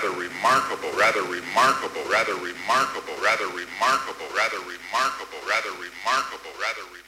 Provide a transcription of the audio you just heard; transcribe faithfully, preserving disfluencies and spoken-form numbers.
rather remarkable, rather remarkable, rather remarkable, rather remarkable, rather remarkable, rather remarkable, rather remarkable.